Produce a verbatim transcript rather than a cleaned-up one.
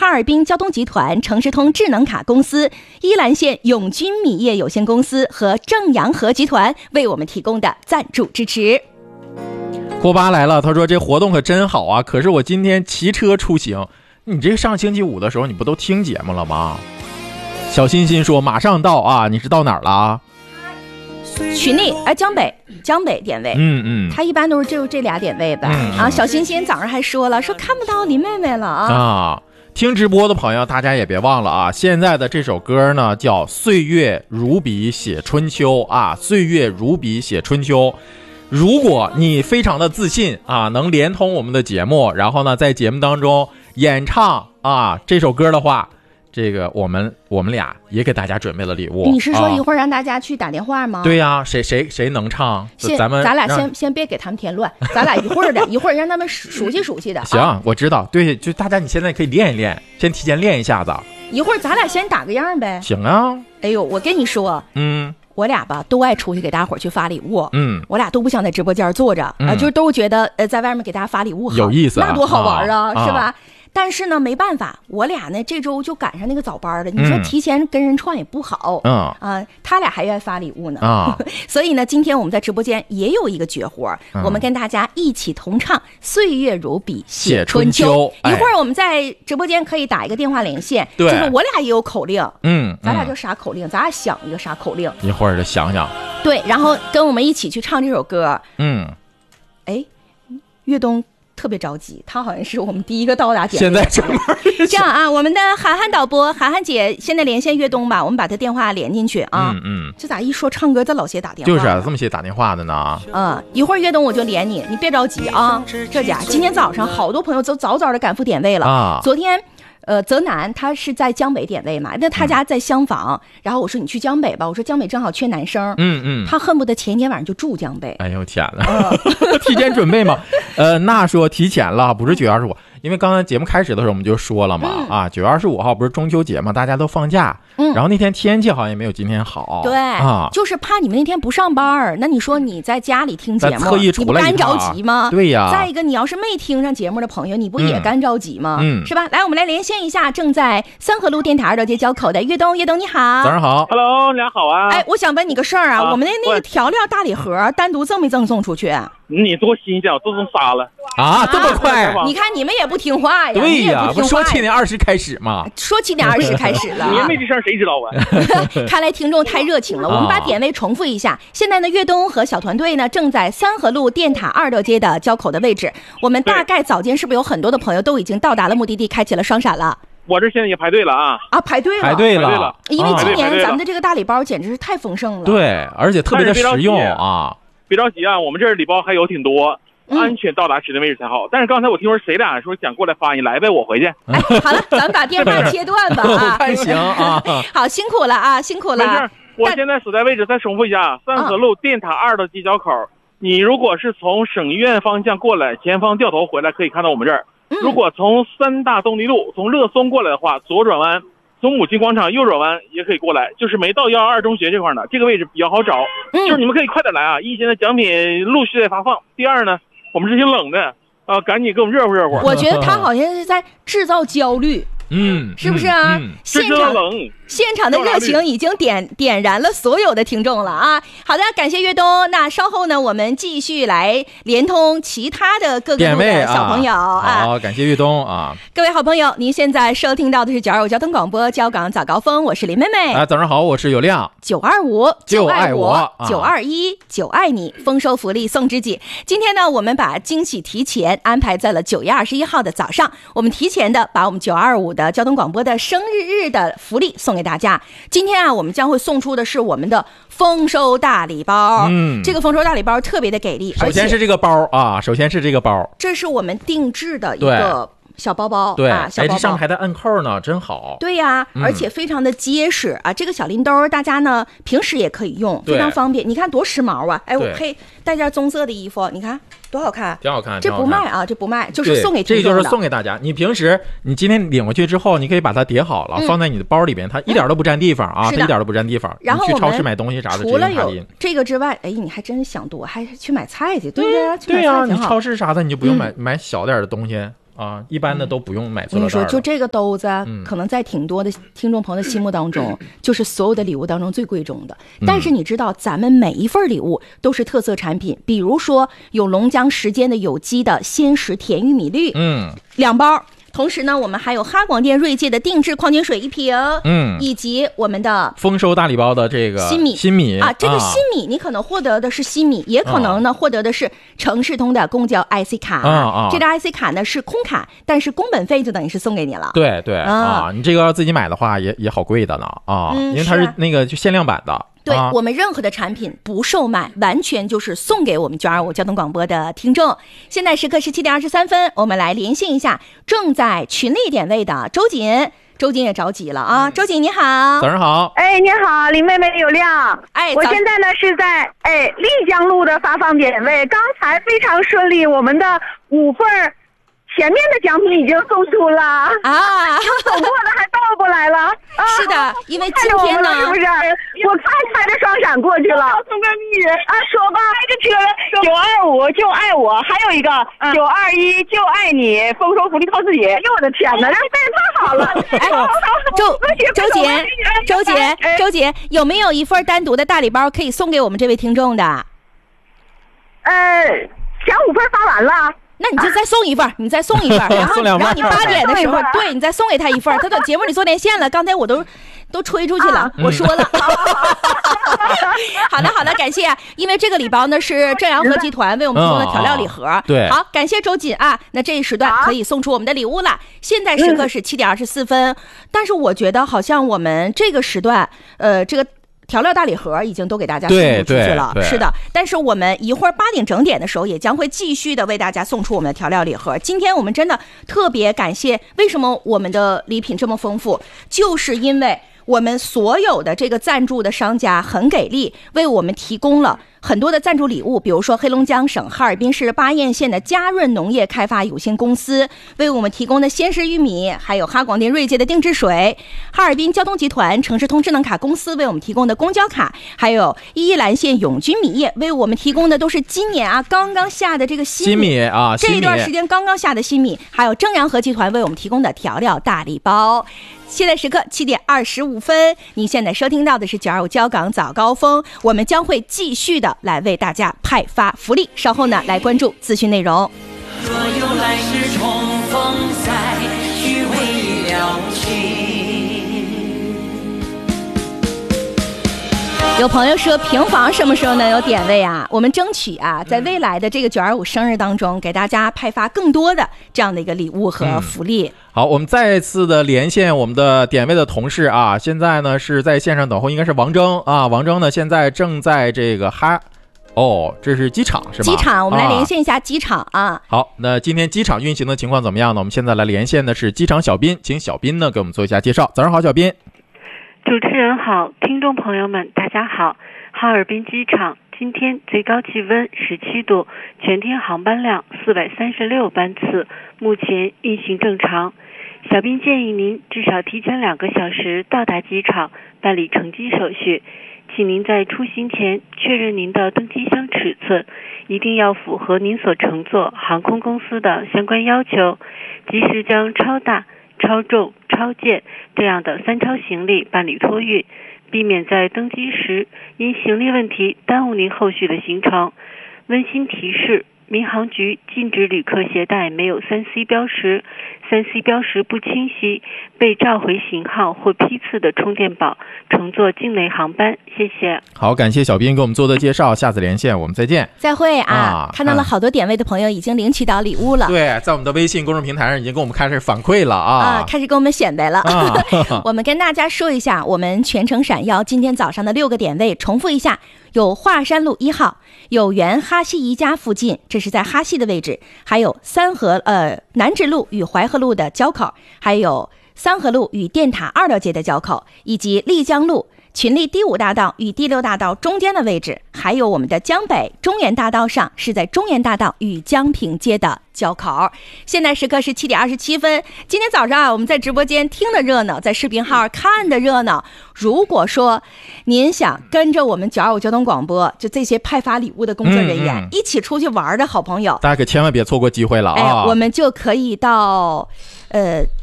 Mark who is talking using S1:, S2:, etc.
S1: 哈尔滨交通集团、城市通智能卡公司、伊兰县永军米业有限公司和正阳河集团为我们提供的赞助支持。
S2: 郭巴来了，他说这活动可真好啊，可是我今天骑车出行。你这个上星期五的时候你不都听节目了吗？小欣欣说马上到啊，你是到哪儿了？
S1: 群里哎，江北江北点位，
S2: 嗯嗯，
S1: 他一般都是就这俩点位呗、嗯、啊。小欣欣早上还说了，说看不到林妹妹了啊
S2: 啊。听直播的朋友，大家也别忘了啊，现在的这首歌呢叫《岁月如笔写春秋》啊，《岁月如笔写春秋》。如果你非常的自信啊，能连通我们的节目，然后呢在节目当中演唱啊这首歌的话，这个我们我们俩也给大家准备了礼物。
S1: 你是说一会儿让大家去打电话吗？
S2: 啊、对呀、啊，谁谁谁能唱？咱们
S1: 咱俩先先别给他们添乱，咱俩一会儿的一会儿让他们熟悉熟悉的。
S2: 行、
S1: 啊，
S2: 我知道，对，就大家你现在可以练一练，先提前练一下子。
S1: 一会儿咱俩先打个样呗。
S2: 行啊。
S1: 哎呦，我跟你说，
S2: 嗯。
S1: 我俩吧都爱出去给大伙儿去发礼物，
S2: 嗯，
S1: 我俩都不想在直播间坐着，
S2: 嗯、
S1: 啊，就都觉得呃在外面给大家发礼物好
S2: 有意思、啊，
S1: 那多好玩啊，
S2: 啊
S1: 是吧？啊但是呢，没办法，我俩呢这周就赶上那个早班了。你说提前跟人串也不好，
S2: 嗯
S1: 啊，他俩还愿意发礼物呢，
S2: 啊，
S1: 所以呢，今天我们在直播间也有一个绝活、嗯，我们跟大家一起同唱《岁月如笔写春秋》。一会儿我们在直播间可以打一个电话连线，
S2: 对，
S1: 就是我俩也有口令，
S2: 嗯，
S1: 咱俩就啥口令，咱俩想一个啥口令，
S2: 一会儿就想想，
S1: 对，然后跟我们一起去唱这首歌。
S2: 嗯，
S1: 哎，岳东。特别着急，他好像是我们第一个到达点。
S2: 现在这么
S1: 这样啊，我们的涵涵导播，涵涵姐现在连线岳东吧，我们把他电话连进去啊。
S2: 嗯嗯。
S1: 这咋一说唱歌，这老些打电话？
S2: 就是啊，这么些打电话的呢。
S1: 嗯，一会儿岳东我就连你，你别着急啊。这家今天早上好多朋友都早早的赶赴点位了
S2: 啊。
S1: 昨天。呃，泽南他是在江北点位嘛，那他家在厢房、嗯，然后我说你去江北吧，我说江北正好缺男生，
S2: 嗯嗯，
S1: 他恨不得前一天晚上就住江北。
S2: 哎呦天哪，嗯、提前准备嘛？呃，那说提前了，不是九月二十五，因为刚才节目开始的时候我们就说了嘛，嗯、啊，九月二十五号不是中秋节嘛，大家都放假，嗯，然后那天天气好像也没有今天好，
S1: 对
S2: 啊，
S1: 就是怕你们那天不上班，那你说你在家里听节目，
S2: 特意出来
S1: 你不干着急吗？
S2: 对呀。
S1: 再一个，你要是没听上节目的朋友，你不也干着急吗？
S2: 嗯，
S1: 是吧？来，我们来连线一下，正在。三河路电台二道街交口的岳东，岳东你好，
S2: 早上好
S3: ，Hello， 俩好啊。
S1: 哎，我想问你个事儿啊，啊我们的那个调料大礼盒单独赠没赠送出去？
S3: 你多新鲜，我都送仨了
S2: 啊，这么快？
S1: 啊、你看你们也不听话呀，
S2: 对呀，
S1: 不
S2: 说七点二十开始嘛，
S1: 说七点二十开始了，
S3: 你没这事儿谁知道啊？
S1: 看来听众太热情了，我们把点位重复一下。现在呢，岳东和小团队呢正在三河路电塔二道街的交口的位置。我们大概早间是不是有很多的朋友都已经到达了目的地，开启了双闪了？
S3: 我这现在也排队了啊！
S1: 啊，排队了，
S2: 排队了，
S1: 因为今年咱们的这个大礼包简直是太丰盛了。
S2: 对，而且特别的实用啊！
S3: 别着急啊，我们这儿礼包还有挺多，
S1: 嗯、
S3: 安全到达指定位置才好。但是刚才我听说谁俩说想过来发，你来呗，我回去。
S1: 哎，好了，咱们把电话切断吧啊！
S2: 看行啊，
S1: 好，辛苦了啊，辛苦了。
S3: 没事，我现在所在位置再重复一下：三河路电塔二道街交口。你如果是从省医院方向过来，前方掉头回来可以看到我们这儿。如果从三大东堤路从乐松过来的话，左转弯，从母亲广场右转弯也可以过来，就是没到幺二二中学这块的，这个位置比较好找。嗯，就是你们可以快点来啊！一，现在奖品陆续在发放；第二呢，我们这些冷的啊，赶紧给我们热乎热乎。
S1: 我觉得他好像是在制造焦虑。
S2: 嗯，
S1: 是不是啊？
S2: 嗯嗯、
S1: 现场
S3: 冷，
S1: 现场的热情已经点点燃了所有的听众了啊！好的，感谢岳东。那稍后呢，我们继续来连通其他的各个路的小朋友啊。
S2: 啊好，感谢岳东啊！
S1: 各位好朋友，您现在收听到的是九二五交通广播交港早高峰，我是林妹妹。
S2: 啊，早上好，我是有亮。
S1: 九二五
S2: 就爱我，
S1: 九二一就爱你，丰收福利送知己。今天呢，我们把惊喜提前安排在了九月二十一号的早上，我们提前的把我们九二五的交通广播的生日日的福利送给大家。今天啊，我们将会送出的是我们的丰收大礼包。嗯，这个丰收大礼包特别的给力。
S2: 首先是这个包啊，首先是这个包，
S1: 这是我们定制的一个小包包，
S2: 对
S1: 啊，小包包，
S2: 哎，这上面还带暗扣呢，真好。
S1: 对呀、啊嗯，而且非常的结实啊。这个小拎兜大家呢平时也可以用，非常方便。你看多时髦啊！哎，我配带件棕色的衣服，你看多好看，
S2: 挺好看。
S1: 这不卖啊，这不卖，就是送给听众的。
S2: 这就是送给大家。你平时你今天领回去之后，你可以把它叠好了，嗯、放在你的包里边，它一点都不占地方啊，它一点都不占地方。
S1: 然后
S2: 你去超市买东西啥的，
S1: 除了有这个之外，哎，你还真是想多，还去买菜去，对不对？
S2: 对呀、啊，你
S1: 超
S2: 市啥的你就不用买、嗯、买小点的东西。 啊，一般的都不用买塑料袋。
S1: 我跟你说，就这个兜子，嗯、可能在挺多的听众朋友的心目当中，嗯、就是所有的礼物当中最贵重的。但是你知道，咱们每一份礼物都是特色产品，比如说有龙江时间的有机的鲜食甜玉米绿，嗯，两包。同时呢，我们还有哈广电瑞界的定制矿泉水一瓶，嗯，以及我们的
S2: 丰收大礼包的这个
S1: 新米
S2: 新米
S1: 啊，这个新米你可能获得的是新米，啊、也可能呢获得的是城市通的公交 I C 卡，啊啊，这张 I C 卡呢是空卡，但是工本费就等于是送给你了。
S2: 对对啊，啊，你这个要自己买的话也也好贵的呢啊，嗯、因为它是那个就限量版的。
S1: 对、啊、我们任何的产品不售卖，完全就是送给我们九二五交通广播的听众。现在时刻是七点二十三分，我们来连线一下正在群里点位的周瑾。周瑾也着急了啊！周瑾你好，
S2: 早上好。
S4: 哎，你好，林妹妹有亮。哎，我现在呢是在哎丽江路的发放点位，刚才非常顺利，我们的五份前面的奖品已经送出了啊，走过的还倒过来了。啊、
S1: 是的，因为今天呢，
S4: 是不是？我刚开着双闪过去了。送个你啊，说吧，这个车九二五就爱我，还有一个九二一就爱你，丰收福利靠自己。哎呦我的天哪，这背太好了！
S1: 哎，周周姐，周姐，周姐，有没有一份单独的大礼包可以送给我们这位听众的？
S4: 呃，前五份发完了。
S1: 那你就再送一份，你再送一份，然后然后你八点的时候，对你再送给他一份。他的节目里做连线了，刚才我都都吹出去了，啊、我说了。好的好的，感谢。因为这个礼包呢是正阳和集团为我们提供的调料礼盒。
S2: 哦、对，
S1: 好，感谢周瑾啊。那这一时段可以送出我们的礼物了。现在时刻是七点二十四分，但是我觉得好像我们这个时段，呃，这个。调料大礼盒已经都给大家送出去了，是的。但是我们一会儿八点整点的时候，也将会继续的为大家送出我们的调料礼盒。今天我们真的特别感谢，为什么我们的礼品这么丰富？就是因为我们所有的这个赞助的商家很给力，为我们提供了很多的赞助礼物，比如说黑龙江省哈尔滨市巴彦县的嘉润农业开发有限公司为我们提供的鲜食玉米，还有哈广电瑞界的定制水，哈尔滨交通集团城市通智能卡公司为我们提供的公交卡，还有伊兰县永军米业为我们提供的都是今年啊刚刚下的这个新米,
S2: 新米啊，
S1: 这一段时间刚刚下的新米，还有正阳和集团为我们提供的调料大礼包。现在时刻七点二十五分，您现在收听到的是九二五交港早高峰，我们将会继续的来为大家派发福利，稍后呢来关注资讯内容。若有来世重逢再续未了情。有朋友说平房什么时候能有点位啊？我们争取啊，在未来的这个九二五生日当中，给大家派发更多的这样的一个礼物和福利。嗯、
S2: 好，我们再次的连线我们的点位的同事啊，现在呢是在线上等候，应该是王征啊，王征呢现在正在这个哈。哦，这是机场是吗？
S1: 机场，我们来连线一下机场啊。啊
S2: 好，那今天机场运行的情况怎么样呢？我们现在来连线的是机场小斌，请小斌呢给我们做一下介绍。早上好，小斌。
S5: 主持人好，听众朋友们大家好。哈尔滨机场今天最高气温十七度，全天航班量四百三十六班次，目前运行正常。小斌建议您至少提前两个小时到达机场办理乘机手续，请您在出行前确认您的登机箱尺寸，一定要符合您所乘坐航空公司的相关要求，及时将超大、超重、超荐这样的三超行李办理托运，避免在登机时因行李问题耽误您后续的行程。温馨提示，民航局禁止旅客携带没有 三 C 标识、三 C 标识不清晰、被召回型号或批次的充电宝乘坐境内航班。谢谢。
S2: 好，感谢小斌给我们做的介绍，下次连线我们再见。
S1: 再会啊！啊看到了好多点位的朋友已经领取到礼物了。
S2: 对，在我们的微信公众平台上已经给我们开始反馈了啊，
S1: 啊开始给我们显摆了。啊、我们跟大家说一下，我们全程闪耀今天早上的六个点位，重复一下。有华山路一号，有原哈西宜家附近，这是在哈西的位置，还有三河呃南直路与淮河路的交口，还有三河路与电塔二道街的交口，以及丽江路群力第五大道与第六大道中间的位置，还有我们的江北中原大道上是在中原大道与江平街的交口。现在时刻是七点二十七分。今天早上啊，我们在直播间听的热闹，在视频号看的热闹。如果说您想跟着我们九二五交通广播，就这些派发礼物的工作人员、嗯嗯、一起出去玩的好朋友，
S2: 大家可千万别错过机会了啊！
S1: 哎，我们就可以到呃